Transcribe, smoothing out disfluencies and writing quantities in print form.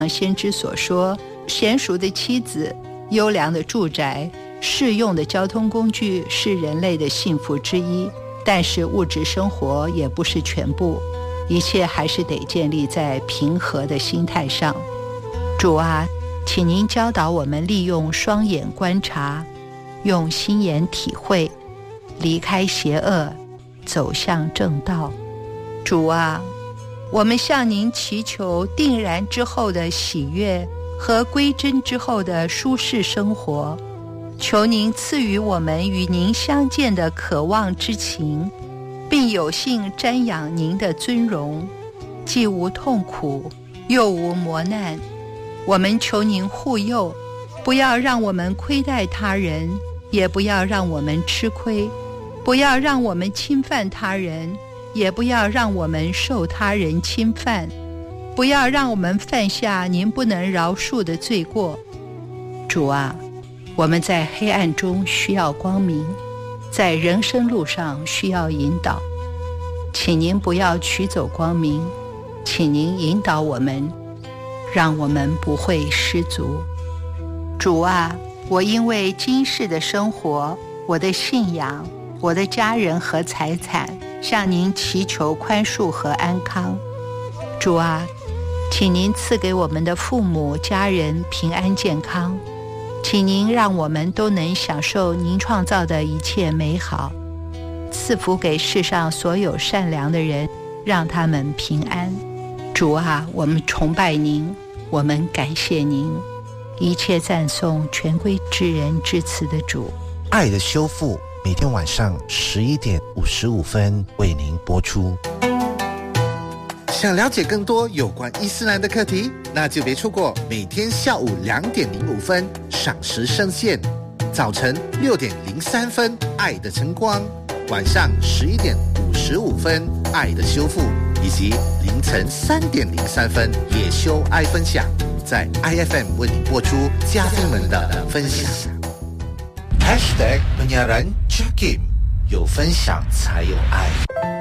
先知所说，娴熟的妻子、优良的住宅、适用的交通工具是人类的幸福之一，但是物质生活也不是全部，一切还是得建立在平和的心态上。主啊，请您教导我们利用双眼观察，用心眼体会，离开邪恶，走向正道。主啊，我们向您祈求定然之后的喜悦和归真之后的舒适生活，求您赐予我们与您相见的渴望之情，并有幸瞻仰您的尊荣，既无痛苦又无磨难。我们求您护佑，不要让我们亏待他人，也不要让我们吃亏，不要让我们侵犯他人，也不要让我们受他人侵犯，不要让我们犯下您不能饶恕的罪过。主啊，我们在黑暗中需要光明，在人生路上需要引导，请您不要取走光明，请您引导我们，让我们不会失足。主啊，我因为今世的生活、我的信仰、我的家人和财产，向您祈求宽恕和安康。主啊，请您赐给我们的父母、家人平安健康，请您让我们都能享受您创造的一切美好，赐福给世上所有善良的人，让他们平安。主啊，我们崇拜您，我们感谢您，一切赞颂全归至仁至慈的主。 爱的修复每天晚上11点55分为您播出。想了解更多有关伊斯兰的课题，那就别错过每天下午2点05分赏时圣现，早晨6点03分爱的晨光，晚上11点55分爱的修复，以及凌晨3点03分也修爱分享，在 IFM 为您播出嘉宾们的分享。#penyiaran Jakim， 有分享才有爱。